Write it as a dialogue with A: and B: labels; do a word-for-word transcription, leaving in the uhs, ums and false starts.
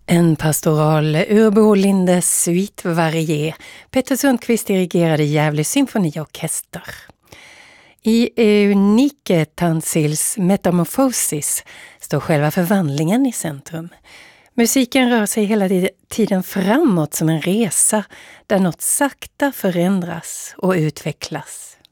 A: En pastoral ur Bo Lindes suite varié. Peter Sundqvist dirigerade Gävle symfoniorkester. I Eunike Tansils Metamorphosis står själva förvandlingen i centrum. Musiken rör sig hela tiden framåt som en resa där något sakta förändras och utvecklas.